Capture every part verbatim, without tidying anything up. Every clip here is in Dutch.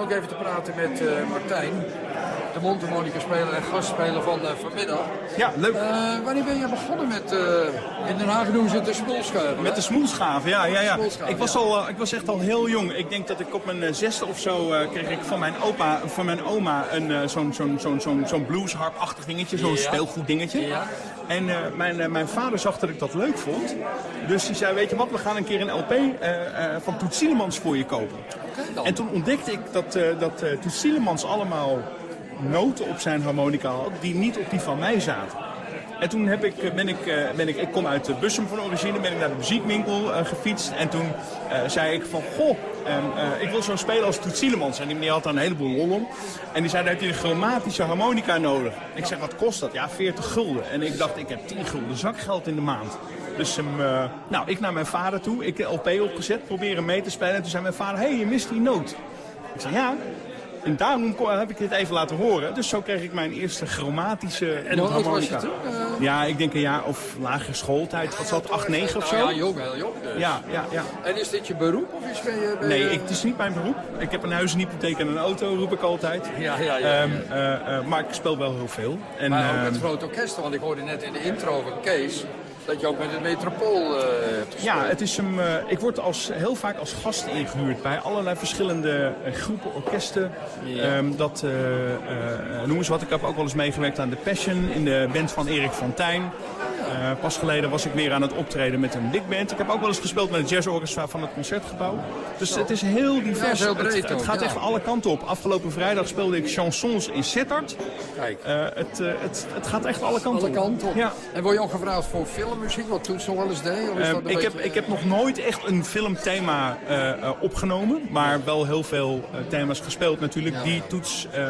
ook even te praten met uh, Martijn, de mondharmonica-speler en gastspeler van uh, vanmiddag. Ja, leuk. Uh, wanneer ben je begonnen met, uh, in Den Haag noemen ze het de smoelschuiven? Met de smoelschaven, ja. ja, ja. Ik, was ja. al, uh, ik was echt al heel jong. Ik denk dat ik op mijn uh, zesde of zo uh, kreeg ik van mijn opa, van mijn oma een uh, zo'n zo'n zo'n zo'n zo'n bluesharp-achtig dingetje, zo'n ja. speelgoed dingetje. Ja. En uh, mijn, uh, mijn vader zag dat ik dat leuk vond. Dus die zei, weet je wat, we gaan een keer een L P uh, uh, van Toets Tielemans voor je kopen. Okay, en toen ontdekte ik dat, uh, dat uh, Toets Tielemans allemaal noten op zijn harmonica had die niet op die van mij zaten. En toen heb ik, ben ik, ben ik, ik kom uit Bussum van origine, ben ik naar de muziekwinkel uh, gefietst. En toen uh, zei ik van, goh, um, uh, ik wil zo spelen als Toets Tielemans. En die meneer had daar een heleboel lol om. En die zei, dan heb je een chromatische harmonica nodig. Ik zeg, wat kost dat? Ja, veertig gulden. En ik dacht, ik heb tien gulden zakgeld in de maand. Dus um, uh, nou, ik naar mijn vader toe, ik de L P opgezet, proberen mee te spelen. En toen zei mijn vader, hé, hey, je mist die noot. Ik zeg, ja. En daarom heb ik dit even laten horen. Dus zo kreeg ik mijn eerste chromatische en hoe oud was je toen? Uh... Ja, ik denk een jaar of lagere schooltijd. Wat zal het, acht, negen of zo? Nou ja, jong, heel jong dus. Ja, ja, ja. En is dit je beroep? Of is ben je, ben nee, je... ik, het is niet mijn beroep. Ik heb een huis, een hypotheek en een auto, roep ik altijd. Ja, ja, ja. Um, uh, uh, maar ik speel wel heel veel. En, maar ook met um... groot orkest, want ik hoorde net in de intro van Kees dat je ook met het Metropool uh, hebt gespeeld. Ja, het is hem, uh, ik word als, heel vaak als gast ingehuurd bij allerlei verschillende uh, groepen, orkesten. Ja. Um, dat uh, uh, noem eens wat. Ik heb ook wel eens meegewerkt aan The Passion in de band van Erik van Tijn. Uh, pas geleden was ik weer aan het optreden met een big band. Ik heb ook wel eens gespeeld met het jazzorchestra van het Concertgebouw. Dus Zo. Het is heel divers. Ja, heel breed het, het gaat ook, echt ja. alle kanten op. Afgelopen vrijdag speelde ik chansons in Sittard. Kijk. Uh, het, uh, het, het gaat echt alle kanten alle op. Kanten op. Ja. En word je ook gevraagd voor filmmuziek, wat toen nog wel eens deed? Of is um, dat ik, beetje... heb, ik heb nog nooit echt een filmthema uh, uh, opgenomen. Maar wel heel veel uh, thema's gespeeld natuurlijk. Ja. Die Toets uh, uh,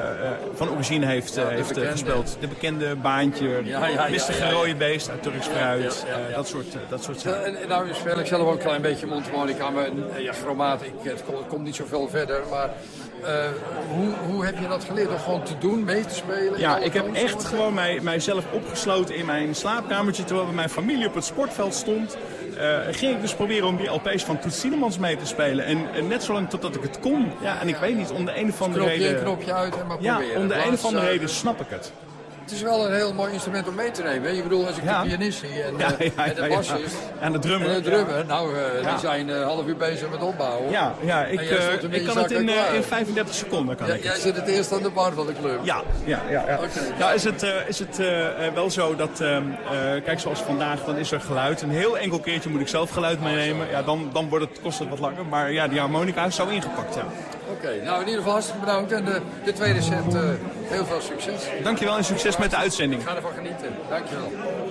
van origine heeft, ja, uh, heeft uh, gespeeld. De bekende Baantje, ja, ja, Mistige ja, ja, ja. Rode Beest uit Turks Fruit. Ja, ja, ja, ja. Dat soort, uh, dat soort zaken. En, en nou speel ik zelf ook een klein beetje mondharmonica, maar ja, chromaat, ik, het komt niet zoveel verder. Maar uh, hoe, hoe heb je dat geleerd? Om gewoon te doen, mee te spelen? Ja, ik heb echt gewoon mij, mijzelf opgesloten in mijn slaapkamertje terwijl mijn familie op het sportveld stond. Uh, ging ik dus proberen om die L P's van Toets Tielemans mee te spelen. En, en net zolang totdat ik het kon. Ja, en ik weet niet, om de een of andere knopje reden... in, knopje uit en maar ja, proberen. om de Laatst, een of andere uh, reden snap ik het. Het is wel een heel mooi instrument om mee te nemen. Je bedoelt, als ik ja. de pianist zie en, ja, ja, ja, en de bassist ja, ja. en de drummer. En de drummer, ja. nou, uh, ja. die zijn een uh, half uur bezig met opbouwen. Ja, ja ik, uh, ik kan het in, uh, in vijfendertig seconden. Kan ja, ik jij het. zit het eerst aan de bar van de club. Ja, ja, ja. ja. Okay. Nou is het, uh, is het uh, wel zo dat, uh, uh, kijk zoals vandaag, dan is er geluid. Een heel enkel keertje moet ik zelf geluid meenemen. Ja, dan, dan wordt het, kost het wat langer. Maar ja, die harmonica is zo ingepakt, ja. Oké, okay, nou in ieder geval hartstikke bedankt en de, de tweede set uh, heel veel succes. Dankjewel en succes met de uitzending. Ik ga ervan genieten, dankjewel.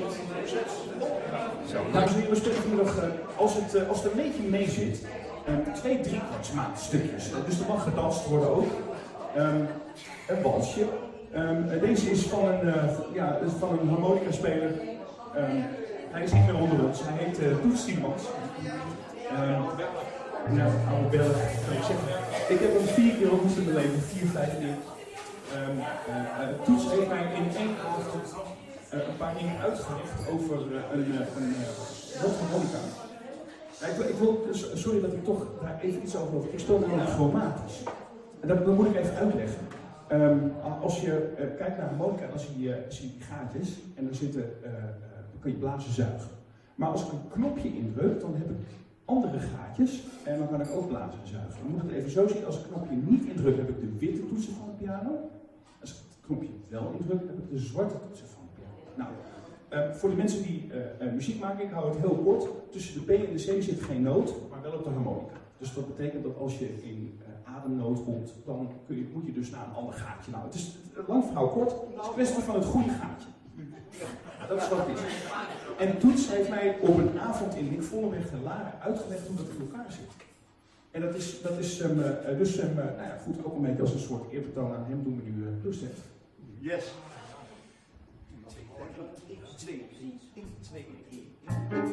Zo, dames en heren, stukje nog, als het, als het een beetje mee zit, um, twee driekwartsmaat stukjes. Dus er mag gedanst worden ook. Um, een walsje. Um, deze is van een, uh, ja, van een harmonica speler. Um, hij is niet meer onder ons, hij heet uh, Toets Tielemans. Um, Ja, oude Belg, kan ik zeggen. Ik heb hem vier keer ontmoet in mijn leven, vier, vijf keer. Um, uh, uh, Toets heeft mij in één avond uh, een paar dingen uitgelegd over uh, een, uh, een uh, mondharmonica. Uh, ik, ik wil, sorry dat ik toch daar even iets over over. Ik speel namelijk chromatisch. En dat, dat moet ik even uitleggen. Um, als je uh, kijkt naar harmonica, dan zie je, zie je die gaatjes en dan, zitten, uh, uh, dan kun je blazen zuigen. Maar als ik een knopje indruk, dan heb ik andere gaatjes en dan kan ik ook blazen en zuigen. Dan moet ik het even zo zien, als ik het knopje niet indruk heb ik de witte toetsen van de piano. Als ik het knopje wel indruk heb ik de zwarte toetsen van de piano. Nou, uh, voor de mensen die uh, uh, muziek maken, ik hou het heel kort. Tussen de P en de C zit geen noot, maar wel op de harmonica. Dus dat betekent dat als je in uh, ademnood komt, dan kun je, moet je dus naar een ander gaatje. Nou, het is uh, lang verhaal kort, het is een kwestie van het goede gaatje. Dat is wat het is. En Toets heeft mij op een avond in Nick-Volleweg te Laren uitgelegd hoe dat in elkaar zit. En dat is, dat is um, uh, dus um, uh, nou ja, goed, ook een beetje als een soort eerbetoon aan hem doen we nu uh, toestem. Yes. Twee, drie, twee, drie.